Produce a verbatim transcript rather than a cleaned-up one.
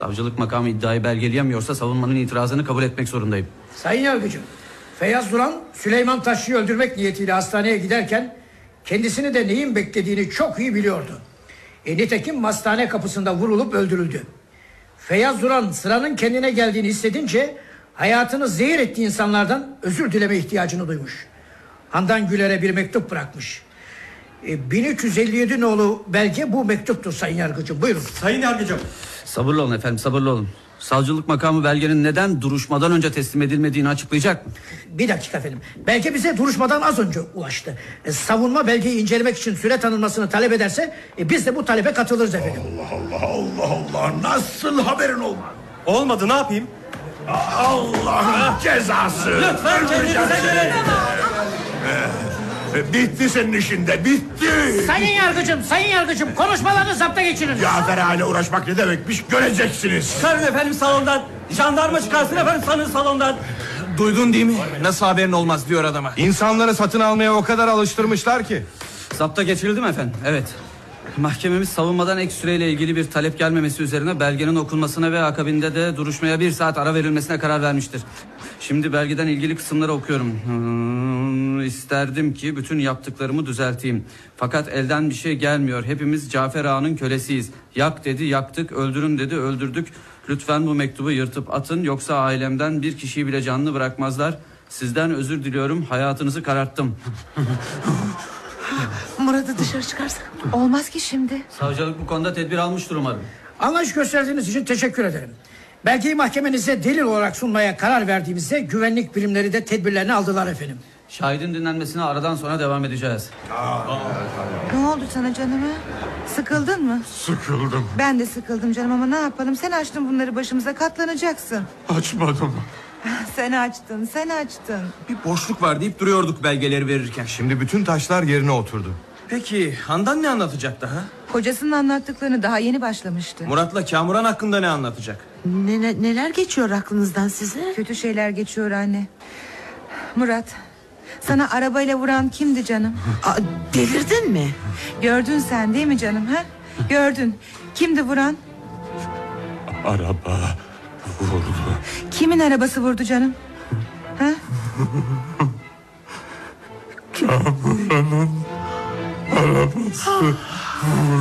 Savcılık makamı iddiayı belgeleyemiyorsa savunmanın itirazını kabul etmek zorundayım. Sayın Yargıcım, Feyyaz Duran Süleyman Taşçı'yı öldürmek niyetiyle hastaneye giderken kendisini de neyin beklediğini çok iyi biliyordu. E, nitekim hastane kapısında vurulup öldürüldü. Feyyaz Duran sıranın kendine geldiğini hissedince hayatını zehir ettiği insanlardan özür dileme ihtiyacını duymuş. Handan Güler'e bir mektup bırakmış. E, bin üç yüz elli yedi nolu belge bu mektuptur Sayın Yargıcım. Buyurun. Sayın Yargıcım. Sabırlı olun efendim, sabırlı olun. Savcılık makamı belgenin neden duruşmadan önce teslim edilmediğini açıklayacak mı? Bir dakika efendim. Belge bize duruşmadan az önce ulaştı. E, savunma belgeyi incelemek için süre tanınmasını talep ederse e, biz de bu talebe katılırız efendim. Allah Allah Allah Allah, nasıl haberin olmaz? Olmadı, ne yapayım? Allah'ın cezası. Lütfen kendinize gelin. Ee, bitti senin işinde, bitti. Sayın Yargıcım, Sayın Yargıcım, konuşmalarını zapta geçirin. Cafer aile uğraşmak ne demekmiş göreceksiniz. Çıkarın efendim salondan. Jandarma çıkarsın efendim sanın salondan. Duydun değil mi? Nasıl haberin olmaz diyor adama. İnsanları satın almaya o kadar alıştırmışlar ki. Zapta geçirildi mi efendim? Evet. Mahkememiz savunmadan ek süreyle ilgili bir talep gelmemesi üzerine belgenin okunmasına ve akabinde de duruşmaya bir saat ara verilmesine karar vermiştir. Şimdi belgeden ilgili kısımları okuyorum. Hmm, isterdim ki bütün yaptıklarımı düzelteyim. Fakat elden bir şey gelmiyor. Hepimiz Cafer Ağa'nın kölesiyiz. Yak dedi, yaktık. Öldürün dedi, öldürdük. Lütfen bu mektubu yırtıp atın. Yoksa ailemden bir kişiyi bile canlı bırakmazlar. Sizden özür diliyorum. Hayatınızı kararttım. Murat'ı dışarı çıkarsak olmaz ki şimdi. Savcılık bu konuda tedbir almıştır umarım. Anlayış gösterdiğiniz için teşekkür ederim. Belgeyi mahkemenize delil olarak sunmaya karar verdiğimizde güvenlik birimleri de tedbirlerini aldılar efendim. Şahidin dinlenmesine aradan sonra devam edeceğiz. Ne oldu sana canım? Sıkıldın mı? Sıkıldım. Ben de sıkıldım canım ama ne yapalım? Sen açtın bunları başımıza, katlanacaksın. Açmadım. Sen açtın, sen açtın. Bir boşluk var deyip duruyorduk belgeleri verirken. Şimdi bütün taşlar yerine oturdu. Peki Handan ne anlatacak daha? Kocasının anlattıklarını daha yeni başlamıştı. Murat'la Kamuran hakkında ne anlatacak? Ne, ne- neler geçiyor aklınızdan size? Kötü şeyler geçiyor anne. Murat, sana arabayla vuran kimdi canım? Aa, delirdin mi? Gördün sen değil mi canım? Ha? Gördün. Kimdi vuran? Araba vurdu. Kimin arabası vurdu canım? Ha? Kamuran'ın arabası.